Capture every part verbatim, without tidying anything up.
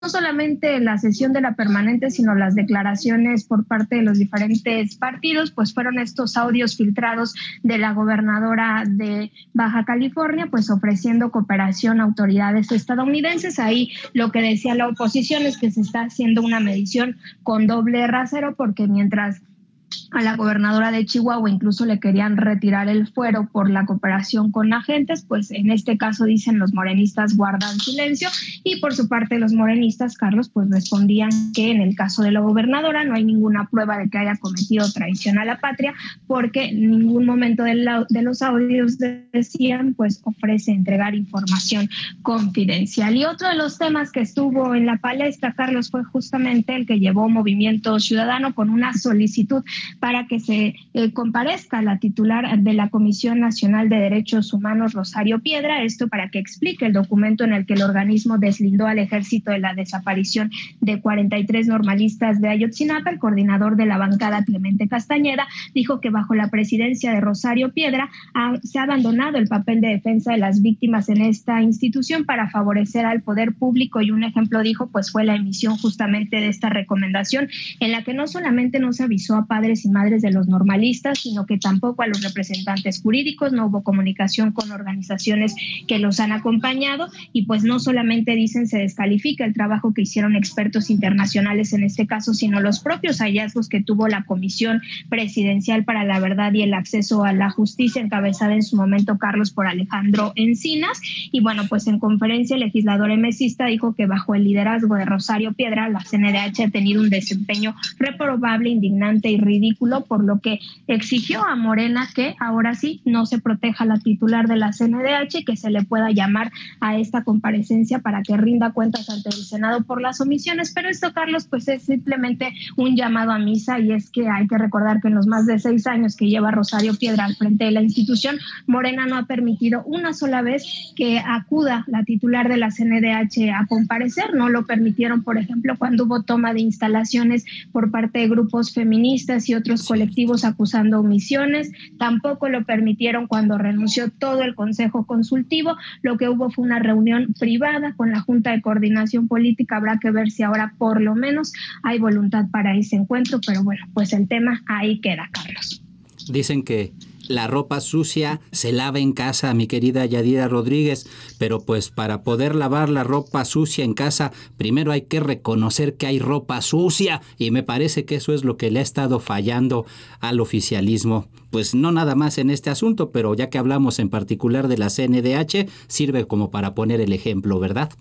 no solamente la sesión de la permanente, sino las declaraciones por parte de los diferentes partidos, pues fueron estos audios filtrados de la gobernadora de Baja California, pues ofreciendo cooperación a autoridades estadounidenses. Ahí lo que decía la oposición es que se está haciendo una medición con doble rasero, porque mientras a la gobernadora de Chihuahua incluso le querían retirar el fuero por la cooperación con agentes, pues en este caso, dicen, los morenistas guardan silencio, y por su parte los morenistas, Carlos, pues respondían que en el caso de la gobernadora no hay ninguna prueba de que haya cometido traición a la patria, porque en ningún momento de, la, de los audios decían pues ofrece entregar información confidencial. Y otro de los temas que estuvo en la palestra, Carlos, fue justamente el que llevó Movimiento Ciudadano con una solicitud para que se eh, comparezca la titular de la Comisión Nacional de Derechos Humanos, Rosario Piedra, esto para que explique el documento en el que el organismo deslindó al ejército de la desaparición de cuarenta y tres normalistas de Ayotzinapa. El coordinador de la bancada, Clemente Castañeda, dijo que bajo la presidencia de Rosario Piedra ha, se ha abandonado el papel de defensa de las víctimas en esta institución para favorecer al poder público, y un ejemplo, dijo, pues fue la emisión justamente de esta recomendación, en la que no solamente no se avisó a padres y madres de los normalistas, sino que tampoco a los representantes jurídicos, no hubo comunicación con organizaciones que los han acompañado, y pues no solamente, dicen, se descalifica el trabajo que hicieron expertos internacionales en este caso, sino los propios hallazgos que tuvo la Comisión Presidencial para la Verdad y el Acceso a la Justicia, encabezada en su momento, Carlos, por Alejandro Encinas. Y bueno, pues en conferencia el legislador emesista dijo que bajo el liderazgo de Rosario Piedra, la C N D H ha tenido un desempeño reprobable, indignante y ridículo, por lo que exigió a Morena que ahora sí no se proteja a la titular de la C N D H, que se le pueda llamar a esta comparecencia para que rinda cuentas ante el Senado por las omisiones. Pero esto, Carlos, pues es simplemente un llamado a misa, y es que hay que recordar que en los más de seis años que lleva Rosario Piedra al frente de la institución, Morena no ha permitido una sola vez que acuda la titular de la C N D H a comparecer. No lo permitieron, por ejemplo, cuando hubo toma de instalaciones por parte de grupos feministas y otros colectivos acusando omisiones. Tampoco lo permitieron cuando renunció todo el Consejo Consultivo. Lo que hubo fue una reunión privada con la Junta de Coordinación Política. Habrá que ver si ahora por lo menos hay voluntad para ese encuentro, pero bueno, pues el tema ahí queda, Carlos. Dicen que la ropa sucia se lava en casa, mi querida Yadira Rodríguez, pero pues para poder lavar la ropa sucia en casa, primero hay que reconocer que hay ropa sucia, y me parece que eso es lo que le ha estado fallando al oficialismo. Pues no nada más en este asunto, pero ya que hablamos en particular de la C N D H, sirve como para poner el ejemplo, ¿verdad?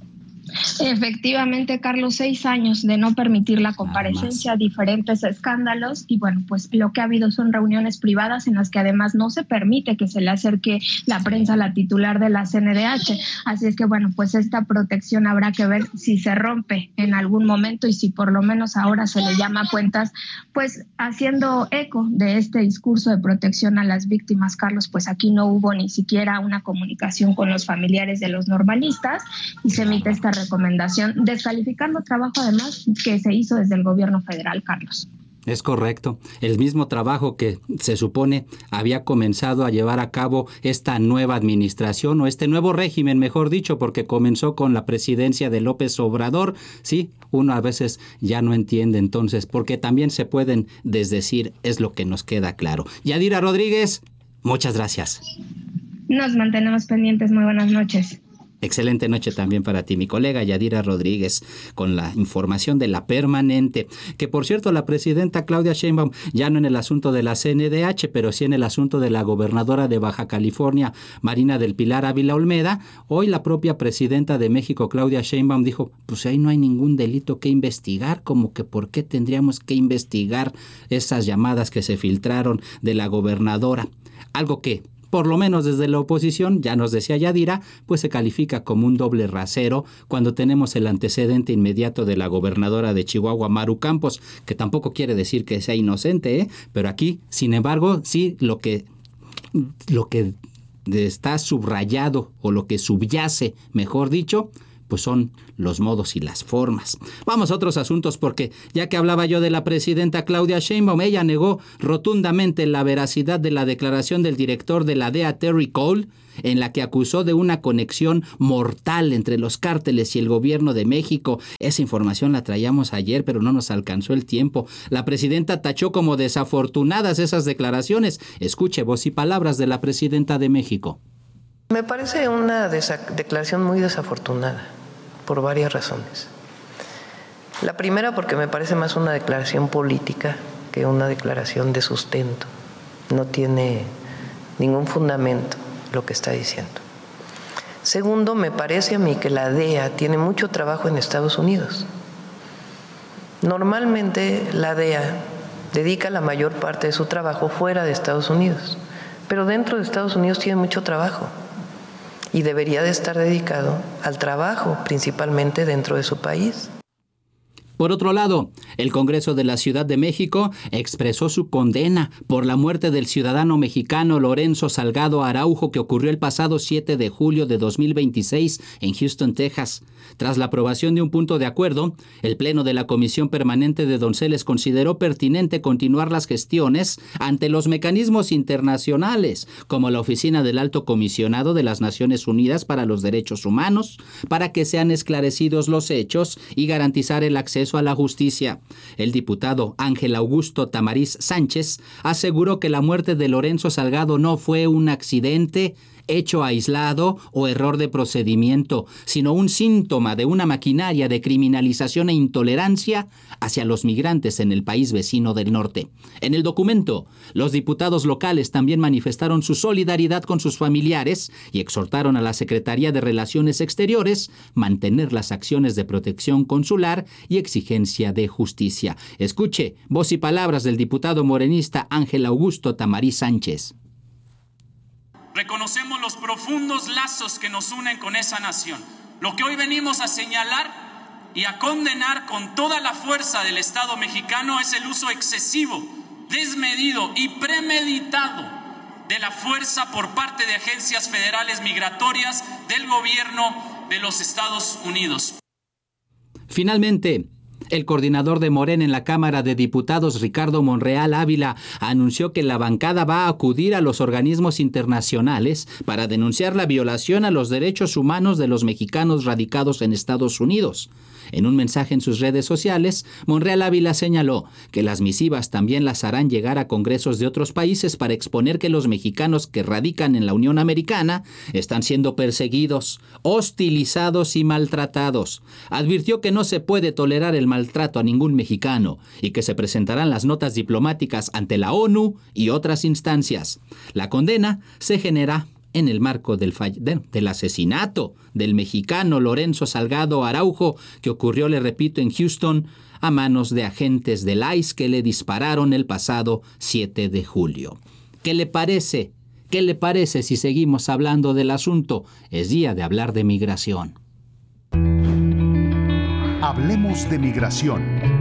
Efectivamente, Carlos, seis años de no permitir la comparecencia, diferentes escándalos, y bueno, pues lo que ha habido son reuniones privadas en las que además no se permite que se le acerque la prensa a la titular de la C N D H. Así es que bueno, pues esta protección habrá que ver si se rompe en algún momento, y si por lo menos ahora se le llama a cuentas, pues haciendo eco de este discurso de protección a las víctimas, Carlos. Pues aquí no hubo ni siquiera una comunicación con los familiares de los normalistas, y se emite esta recomendación descalificando trabajo además que se hizo desde el gobierno federal, Carlos. Es correcto. El mismo trabajo que se supone había comenzado a llevar a cabo esta nueva administración, o este nuevo régimen, mejor dicho, porque comenzó con la presidencia de López Obrador. Sí, uno a veces ya no entiende entonces, porque también se pueden desdecir, es lo que nos queda claro. Yadira Rodríguez, muchas gracias. Nos mantenemos pendientes. Muy buenas noches. Excelente noche también para ti, mi colega Yadira Rodríguez, con la información de la permanente. Que por cierto, la presidenta Claudia Sheinbaum, ya no en el asunto de la C N D H, pero sí en el asunto de la gobernadora de Baja California, Marina del Pilar Ávila Olmeda, hoy la propia presidenta de México, Claudia Sheinbaum, dijo, pues ahí no hay ningún delito que investigar, como que por qué tendríamos que investigar esas llamadas que se filtraron de la gobernadora. Algo que, por lo menos desde la oposición, ya nos decía Yadira, pues se califica como un doble rasero cuando tenemos el antecedente inmediato de la gobernadora de Chihuahua, Maru Campos, que tampoco quiere decir que sea inocente, ¿eh? Pero aquí, sin embargo, sí lo que, lo que está subrayado, o lo que subyace, mejor dicho, pues son los modos y las formas. Vamos a otros asuntos porque ya que hablaba yo de la presidenta Claudia Sheinbaum, ella negó rotundamente la veracidad de la declaración del director de la D E A, Terry Cole, en la que acusó de una conexión mortal entre los cárteles y el gobierno de México. Esa información la traíamos ayer, pero no nos alcanzó el tiempo. La presidenta tachó como desafortunadas esas declaraciones. Escuche voz y palabras de la presidenta de México. Me parece una desa- declaración muy desafortunada, por varias razones. La primera, porque me parece más una declaración política que una declaración de sustento. No tiene ningún fundamento lo que está diciendo. Segundo, me parece a mí que la D E A tiene mucho trabajo en Estados Unidos. Normalmente la D E A dedica la mayor parte de su trabajo fuera de Estados Unidos, pero dentro de Estados Unidos tiene mucho trabajo y debería de estar dedicado al trabajo, principalmente dentro de su país. Por otro lado, el Congreso de la Ciudad de México expresó su condena por la muerte del ciudadano mexicano Lorenzo Salgado Araujo, que ocurrió el pasado siete de julio de dos mil veintiséis en Houston, Texas. Tras la aprobación de un punto de acuerdo, el Pleno de la Comisión Permanente de Donceles consideró pertinente continuar las gestiones ante los mecanismos internacionales, como la Oficina del Alto Comisionado de las Naciones Unidas para los Derechos Humanos, para que sean esclarecidos los hechos y garantizar el acceso a la justicia. El diputado Ángel Augusto Tamariz Sánchez aseguró que la muerte de Lorenzo Salgado no fue un accidente, hecho aislado o error de procedimiento, sino un síntoma de una maquinaria de criminalización e intolerancia hacia los migrantes en el país vecino del norte. En el documento, los diputados locales también manifestaron su solidaridad con sus familiares y exhortaron a la Secretaría de Relaciones Exteriores mantener las acciones de protección consular y exigencia de justicia. Escuche voz y palabras del diputado morenista Ángel Augusto Tamariz Sánchez. Reconocemos los profundos lazos que nos unen con esa nación. Lo que hoy venimos a señalar y a condenar con toda la fuerza del Estado mexicano es el uso excesivo, desmedido y premeditado de la fuerza por parte de agencias federales migratorias del gobierno de los Estados Unidos. Finalmente, el coordinador de Morena en la Cámara de Diputados, Ricardo Monreal Ávila, anunció que la bancada va a acudir a los organismos internacionales para denunciar la violación a los derechos humanos de los mexicanos radicados en Estados Unidos. En un mensaje en sus redes sociales, Monreal Ávila señaló que las misivas también las harán llegar a congresos de otros países para exponer que los mexicanos que radican en la Unión Americana están siendo perseguidos, hostilizados y maltratados. Advirtió que no se puede tolerar el maltrato a ningún mexicano y que se presentarán las notas diplomáticas ante la ONU y otras instancias. La condena se genera en el marco del, fall- de, del asesinato del mexicano Lorenzo Salgado Araujo, que ocurrió, le repito, en Houston, a manos de agentes del I C E que le dispararon el pasado siete de julio. ¿Qué le parece? ¿Qué le parece si seguimos hablando del asunto? Es día de hablar de migración. Hablemos de migración.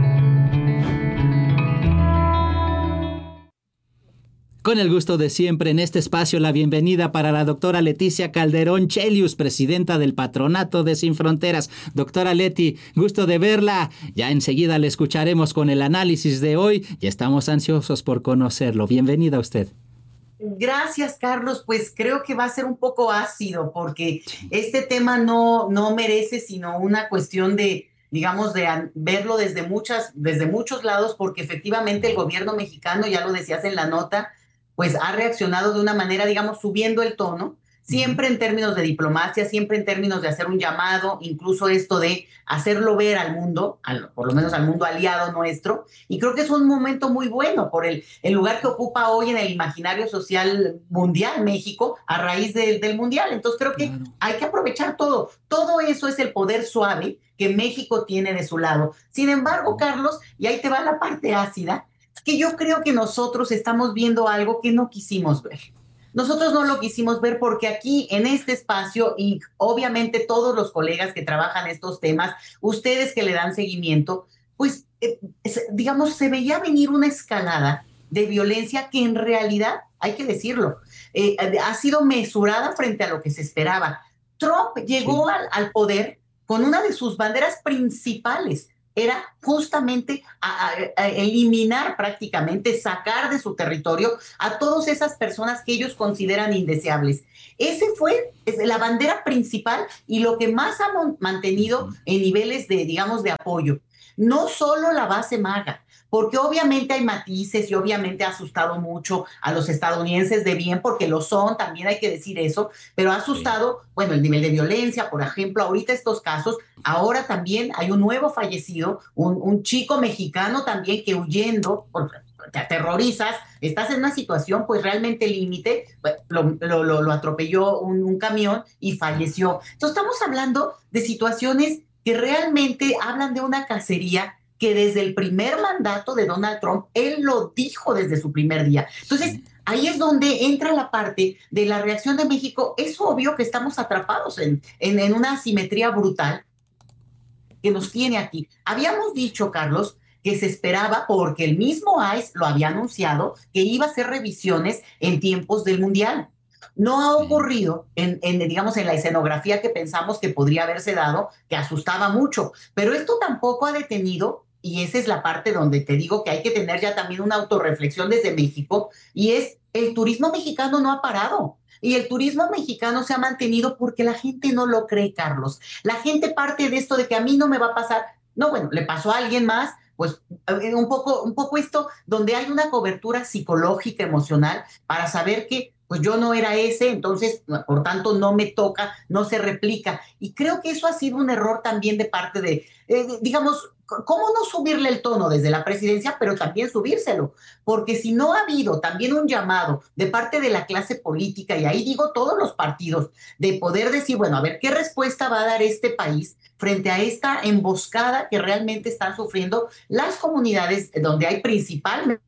Con el gusto de siempre, en este espacio, la bienvenida para la doctora Leticia Calderón Chelius, presidenta del Patronato de Sin Fronteras. Doctora Leti, gusto de verla. Ya enseguida le escucharemos con el análisis de hoy y estamos ansiosos por conocerlo. Bienvenida a usted. Gracias, Carlos. Pues creo que va a ser un poco ácido porque este tema no, no merece sino una cuestión de, digamos, de verlo desde, muchas, desde muchos lados, porque efectivamente el gobierno mexicano, ya lo decías en la nota, pues ha reaccionado de una manera, digamos, subiendo el tono, siempre en términos de diplomacia, siempre en términos de hacer un llamado, incluso esto de hacerlo ver al mundo, al, por lo menos al mundo aliado nuestro, y creo que es un momento muy bueno por el, el lugar que ocupa hoy en el imaginario social mundial México a raíz de, del mundial. Entonces creo que claro, hay que aprovechar todo. Todo eso es el poder suave que México tiene de su lado. Sin embargo, Carlos, y ahí te va la parte ácida, que yo creo que nosotros estamos viendo algo que no quisimos ver. Nosotros no lo quisimos ver porque aquí en este espacio, y obviamente todos los colegas que trabajan estos temas, ustedes que le dan seguimiento, pues eh, digamos, se veía venir una escalada de violencia que en realidad, hay que decirlo, eh, ha sido mesurada frente a lo que se esperaba. Trump llegó sí. al, al poder con una de sus banderas principales. Era justamente a, a, a eliminar prácticamente, sacar de su territorio a todas esas personas que ellos consideran indeseables. Ese fue es la bandera principal y lo que más ha mantenido en niveles de, digamos, de apoyo. No solo la base MAGA, porque obviamente hay matices y obviamente ha asustado mucho a los estadounidenses de bien, porque lo son, también hay que decir eso, pero ha asustado, sí. bueno, el nivel de violencia, por ejemplo, ahorita estos casos, ahora también hay un nuevo fallecido, un, un chico mexicano también que huyendo, por, te aterrorizas, estás en una situación pues realmente límite, lo, lo, lo, lo atropelló un, un camión y falleció. Entonces estamos hablando de situaciones que realmente hablan de una cacería que desde el primer mandato de Donald Trump, él lo dijo desde su primer día. Entonces, ahí es donde entra la parte de la reacción de México. Es obvio que estamos atrapados en, en, en una asimetría brutal que nos tiene aquí. Habíamos dicho, Carlos, que se esperaba, porque el mismo I C E lo había anunciado, que iba a hacer revisiones en tiempos del Mundial. No ha ocurrido en, en, digamos, en la escenografía que pensamos que podría haberse dado, que asustaba mucho, pero esto tampoco ha detenido, y esa es la parte donde te digo que hay que tener ya también una autorreflexión desde México, y es el turismo mexicano no ha parado. Y el turismo mexicano se ha mantenido porque la gente no lo cree, Carlos. La gente parte de esto de que a mí no me va a pasar. No, bueno, le pasó a alguien más, pues un poco, un poco esto donde hay una cobertura psicológica, emocional, para saber que pues yo no era ese, entonces, por tanto, no me toca, no se replica. Y creo que eso ha sido un error también de parte de, eh, digamos, ¿cómo no subirle el tono desde la presidencia, pero también subírselo? Porque si no ha habido también un llamado de parte de la clase política, y ahí digo todos los partidos, de poder decir, bueno, a ver, ¿qué respuesta va a dar este país frente a esta emboscada que realmente están sufriendo las comunidades donde hay principalmente?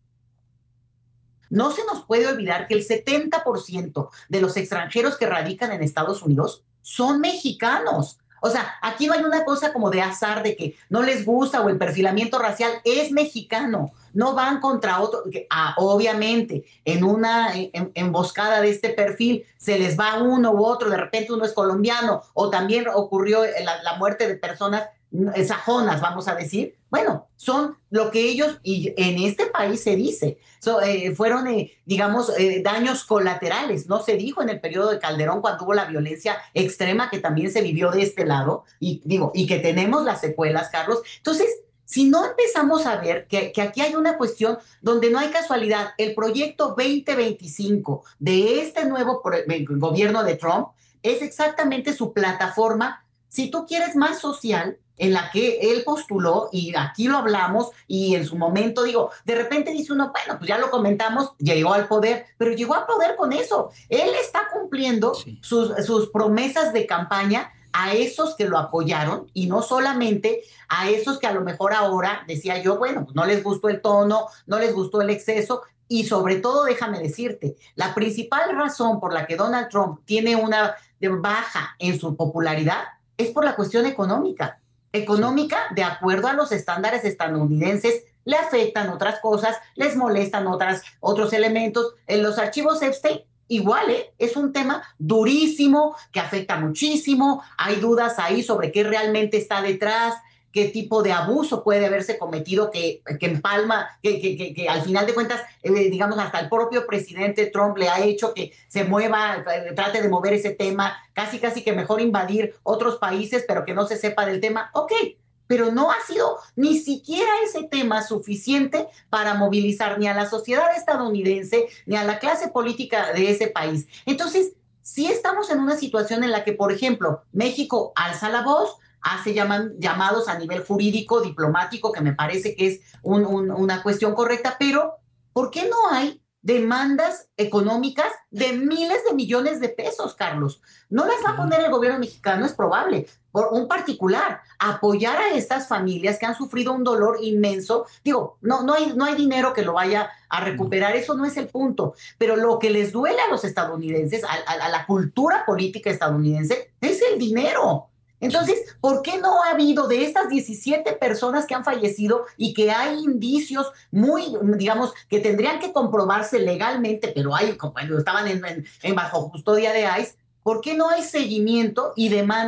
No se nos puede olvidar que el setenta por ciento de los extranjeros que radican en Estados Unidos son mexicanos. O sea, aquí no hay una cosa como de azar de que no les gusta o el perfilamiento racial, es mexicano. No van contra otro, que, ah, obviamente en una en, emboscada de este perfil se les va uno u otro, de repente uno es colombiano, o también ocurrió la, la muerte de personas sajonas, vamos a decir. Bueno, son lo que ellos, y en este país se dice, so, eh, fueron, eh, digamos, eh, daños colaterales. No se dijo en el periodo de Calderón, cuando hubo la violencia extrema que también se vivió de este lado, y digo, y que tenemos las secuelas, Carlos. Entonces, si no empezamos a ver que, que aquí hay una cuestión donde no hay casualidad, el proyecto veinte veinticinco de este nuevo pro- gobierno de Trump es exactamente su plataforma, si tú quieres, más social, en la que él postuló, y aquí lo hablamos, y en su momento, digo, de repente dice uno, bueno, pues ya lo comentamos, llegó al poder, pero llegó al poder con eso. Él está cumpliendo sí. sus, sus promesas de campaña a esos que lo apoyaron, y no solamente a esos que a lo mejor ahora, decía yo, bueno, pues no les gustó el tono, no les gustó el exceso, y sobre todo, déjame decirte, la principal razón por la que Donald Trump tiene una baja en su popularidad es por la cuestión económica. Económica, de acuerdo a los estándares estadounidenses, le afectan otras cosas, les molestan otras, otros elementos. En los archivos Epstein, igual, ¿eh? Es un tema durísimo, que afecta muchísimo. Hay dudas ahí sobre qué realmente está detrás, qué tipo de abuso puede haberse cometido que, que empalma, que, que, que, que al final de cuentas, eh, digamos, hasta el propio presidente Trump le ha hecho que se mueva, eh, trate de mover ese tema, casi casi que mejor invadir otros países, pero que no se sepa del tema. Ok, pero no ha sido ni siquiera ese tema suficiente para movilizar ni a la sociedad estadounidense, ni a la clase política de ese país. Entonces, sí estamos en una situación en la que, por ejemplo, México alza la voz, hace llaman, llamados a nivel jurídico, diplomático, que me parece que es un, un, una cuestión correcta, pero ¿por qué no hay demandas económicas de miles de millones de pesos, Carlos? No las va a poner el gobierno mexicano, es probable, por un particular, apoyar a estas familias que han sufrido un dolor inmenso. Digo, no, no, hay, no hay dinero que lo vaya a recuperar, eso no es el punto, pero lo que les duele a los estadounidenses, a, a, a la cultura política estadounidense, es el dinero. Entonces, ¿por qué no ha habido de estas diecisiete personas que han fallecido y que hay indicios muy, digamos, que tendrían que comprobarse legalmente, pero hay, cuando estaban en, en, en bajo custodia de I C E, ¿por qué no hay seguimiento y demandas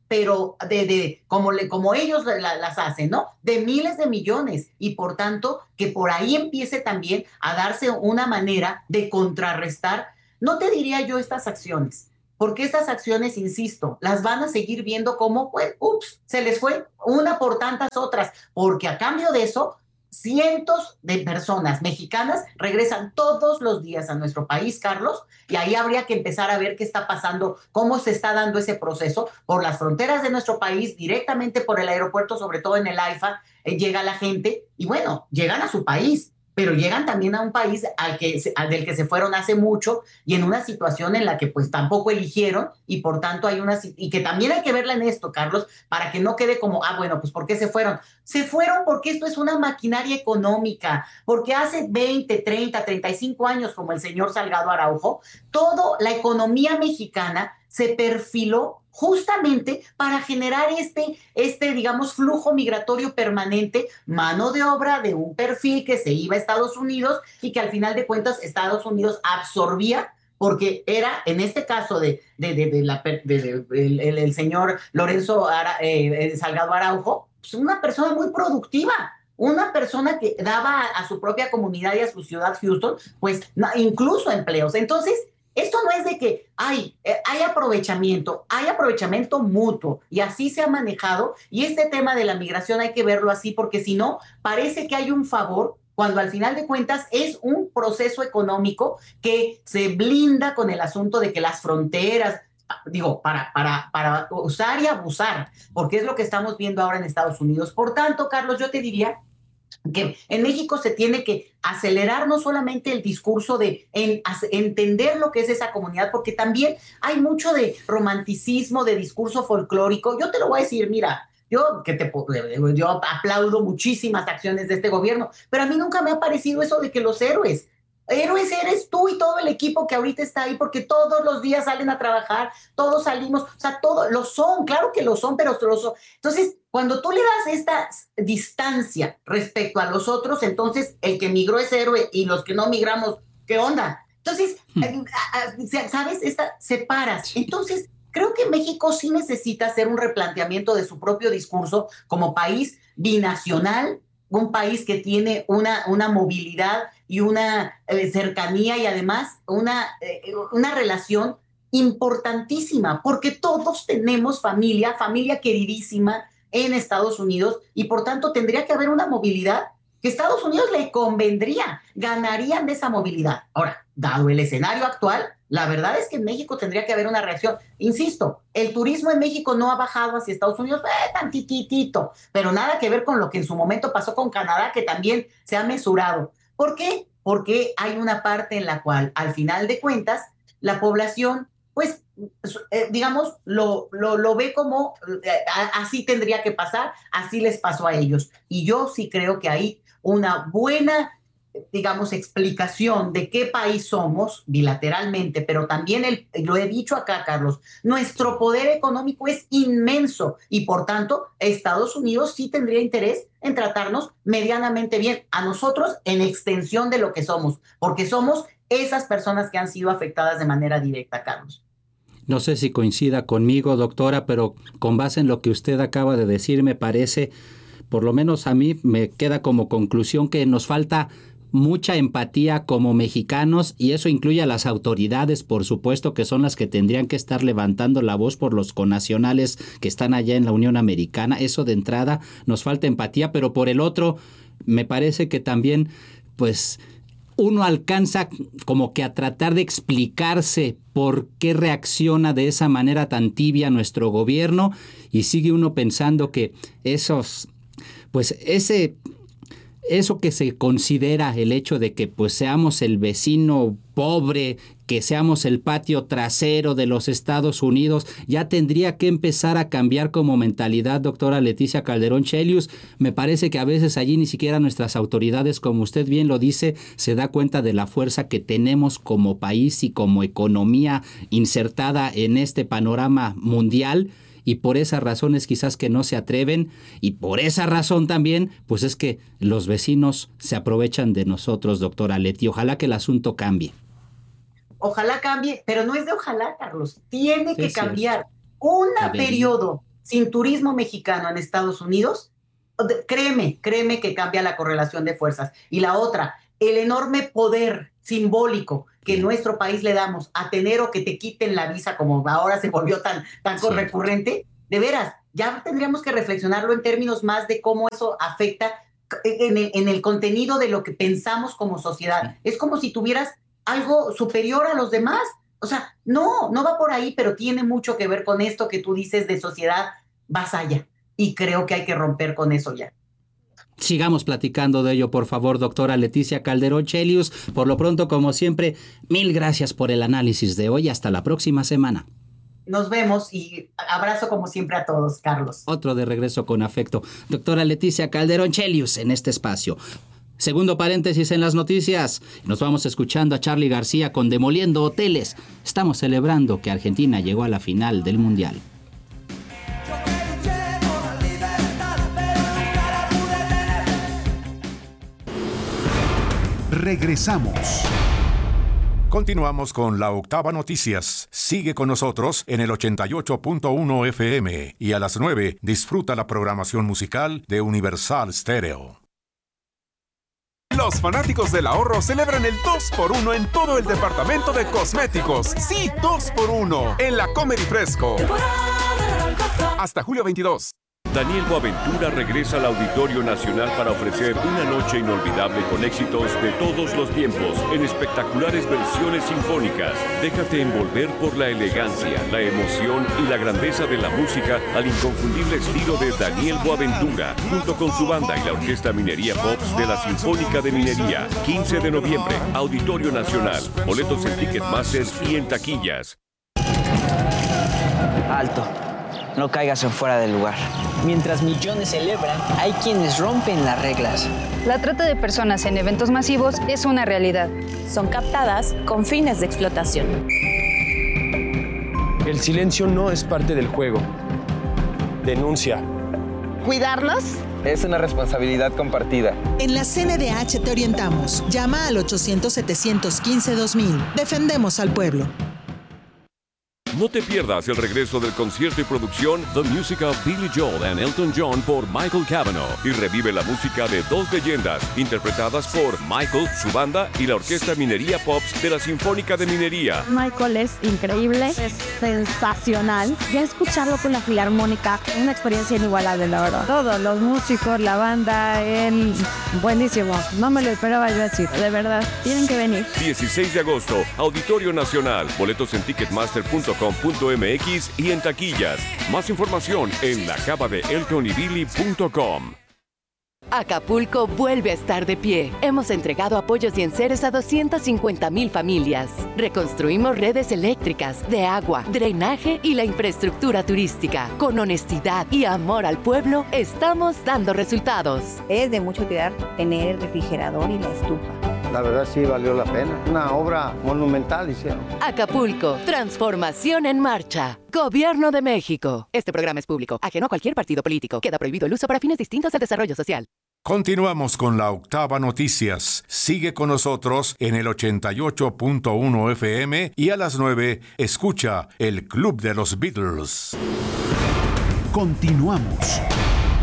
pero de, de como, le, como ellos la, las hacen, ¿no? De miles de millones, y por tanto que por ahí empiece también a darse una manera de contrarrestar, no te diría yo estas acciones, porque estas acciones, insisto, las van a seguir viendo como, pues, ups, se les fue una por tantas otras, porque a cambio de eso, cientos de personas mexicanas regresan todos los días a nuestro país, Carlos, y ahí habría que empezar a ver qué está pasando, cómo se está dando ese proceso por las fronteras de nuestro país, directamente por el aeropuerto, sobre todo en el AIFA, eh, llega la gente y bueno, llegan a su país, pero llegan también a un país al que, al del que se fueron hace mucho y en una situación en la que pues tampoco eligieron, y por tanto hay una, y que también hay que verla en esto, Carlos, para que no quede como, ah, bueno, pues ¿por qué se fueron? Se fueron porque esto es una maquinaria económica, porque hace veinte, treinta, treinta y cinco años, como el señor Salgado Araujo, toda la economía mexicana se perfiló justamente para generar este, este, digamos, flujo migratorio permanente, mano de obra de un perfil que se iba a Estados Unidos y que al final de cuentas Estados Unidos absorbía, porque era, en este caso de, de, de, de la, de, de, de el, el, el señor Lorenzo Ara, eh, Salgado Araujo, pues una persona muy productiva, una persona que daba a, a su propia comunidad y a su ciudad Houston, pues incluso empleos. Entonces, esto no es de que hay, eh, hay aprovechamiento, hay aprovechamiento mutuo, y así se ha manejado, y este tema de la migración hay que verlo así, porque si no, parece que hay un favor, cuando al final de cuentas es un proceso económico que se blinda con el asunto de que las fronteras, digo, para, para, para usar y abusar, porque es lo que estamos viendo ahora en Estados Unidos. Por tanto, Carlos, yo te diría que en México se tiene que acelerar no solamente el discurso de en, entender lo que es esa comunidad, porque también hay mucho de romanticismo, de discurso folclórico. Yo te lo voy a decir, mira, yo, que te, yo aplaudo muchísimas acciones de este gobierno, pero a mí nunca me ha parecido eso de que los héroes, héroes eres tú y todo el equipo que ahorita está ahí, porque todos los días salen a trabajar, todos salimos, o sea, todos lo son, claro que lo son, pero lo son. Entonces, cuando tú le das esta distancia respecto a los otros, entonces el que migró es héroe y los que no migramos, ¿qué onda? Entonces, hmm. ¿sabes? Esta, separas. Entonces, creo que México sí necesita hacer un replanteamiento de su propio discurso como país binacional, un país que tiene una, una movilidad y una eh, cercanía y además una, eh, una relación importantísima, porque todos tenemos familia, familia queridísima en Estados Unidos, y por tanto tendría que haber una movilidad que Estados Unidos le convendría, ganarían de esa movilidad. Ahora, dado el escenario actual, la verdad es que en México tendría que haber una reacción. Insisto, el turismo en México no ha bajado hacia Estados Unidos, eh, tantititito, pero nada que ver con lo que en su momento pasó con Canadá, que también se ha mesurado. ¿Por qué? Porque hay una parte en la cual, al final de cuentas, la población, pues, eh, digamos, lo, lo, lo ve como eh, así tendría que pasar, así les pasó a ellos. Y yo sí creo que hay una buena, digamos, explicación de qué país somos bilateralmente, pero también, el, lo he dicho acá, Carlos, nuestro poder económico es inmenso y por tanto Estados Unidos sí tendría interés en tratarnos medianamente bien a nosotros en extensión de lo que somos, porque somos esas personas que han sido afectadas de manera directa, Carlos. No sé si coincida conmigo, doctora, pero con base en lo que usted acaba de decir, me parece, por lo menos a mí me queda como conclusión que nos falta mucha empatía como mexicanos, y eso incluye a las autoridades, por supuesto, que son las que tendrían que estar levantando la voz por los connacionales que están allá en la Unión Americana. Eso de entrada, nos falta empatía, pero por el otro, me parece que también, pues, uno alcanza como que a tratar de explicarse por qué reacciona de esa manera tan tibia nuestro gobierno, y sigue uno pensando que esos, pues ese, eso que se considera el hecho de que pues seamos el vecino pobre, que seamos el patio trasero de los Estados Unidos, ya tendría que empezar a cambiar como mentalidad, doctora Leticia Calderón Chelius. Me parece que a veces allí ni siquiera nuestras autoridades, como usted bien lo dice, se da cuenta de la fuerza que tenemos como país y como economía insertada en este panorama mundial, y por esas razones quizás que no se atreven, y por esa razón también, pues es que los vecinos se aprovechan de nosotros, doctora Leti. Ojalá que el asunto cambie. Ojalá cambie, pero no es de ojalá, Carlos. Tiene que sí, cambiar. Sí. Un periodo sin turismo mexicano en Estados Unidos, créeme, créeme que cambia la correlación de fuerzas. Y la otra, el enorme poder simbólico que nuestro país le damos a tener o que te quiten la visa, como ahora se volvió tan, tan sí. recurrente, de veras, ya tendríamos que reflexionarlo en términos más de cómo eso afecta en el, en el contenido de lo que pensamos como sociedad. Es como si tuvieras algo superior a los demás. O sea, no, no va por ahí, pero tiene mucho que ver con esto que tú dices de sociedad vasalla. Y creo que hay que romper con eso ya. Sigamos platicando de ello, por favor, doctora Leticia Calderón Chelius. Por lo pronto, como siempre, mil gracias por el análisis de hoy. Hasta la próxima semana. Nos vemos y abrazo como siempre a todos, Carlos. Otro de regreso con afecto. Doctora Leticia Calderón Chelius en este espacio. Segundo paréntesis en las noticias. Nos vamos escuchando a Charly García con Demoliendo Hoteles. Estamos celebrando que Argentina llegó a la final del Mundial. Regresamos. Continuamos con la Octava Noticias. Sigue con nosotros en el ochenta y ocho punto uno F M y a las nueve disfruta la programación musical de Universal Stereo. Los fanáticos del ahorro celebran el dos por uno en todo el departamento de cosméticos. Sí, dos por uno en la Comer y Fresco. Hasta julio veintidós. Daniel Boaventura regresa al Auditorio Nacional para ofrecer una noche inolvidable con éxitos de todos los tiempos en espectaculares versiones sinfónicas. Déjate envolver por la elegancia, la emoción y la grandeza de la música al inconfundible estilo de Daniel Boaventura, junto con su banda y la Orquesta Minería Pops de la Sinfónica de Minería. quince de noviembre, Auditorio Nacional. Boletos en Ticketmaster y en taquillas. Alto. No caigas en fuera del lugar. Mientras millones celebran, hay quienes rompen las reglas. La trata de personas en eventos masivos es una realidad. Son captadas con fines de explotación. El silencio no es parte del juego. Denuncia. ¿Cuidarnos? Es una responsabilidad compartida. En la C N D H te orientamos. Llama al ochocientos, setecientos quince, dos mil. Defendemos al pueblo. No te pierdas el regreso del concierto y producción The Music of Billy Joel and Elton John por Michael Cavanaugh y revive la música de dos leyendas interpretadas por Michael, su banda y la Orquesta Minería Pops de la Sinfónica de Minería. Michael es increíble, es sensacional. Ya escucharlo con la Filarmónica, una experiencia inigualable, la verdad. Todos los músicos, la banda, él, buenísimo. No me lo esperaba yo decir, de verdad. Tienen que venir. dieciséis de agosto, Auditorio Nacional. Boletos en ticketmaster punto com punto m x y en taquillas. Más información en la cava de elton y billy punto com. Acapulco vuelve a estar de pie. Hemos entregado apoyos y enseres a doscientas cincuenta mil familias. Reconstruimos redes eléctricas, de agua, drenaje y la infraestructura turística. Con honestidad y amor al pueblo, estamos dando resultados. Es de mucha utilidad tener el refrigerador y la estufa. La verdad sí valió la pena. Una obra monumental hicieron. Acapulco, transformación en marcha. Gobierno de México. Este programa es público, ajeno a cualquier partido político. Queda prohibido el uso para fines distintos al desarrollo social. Continuamos con la Octava Noticias. Sigue con nosotros en el ochenta y ocho punto uno F M y a las nueve escucha el Club de los Beatles. Continuamos.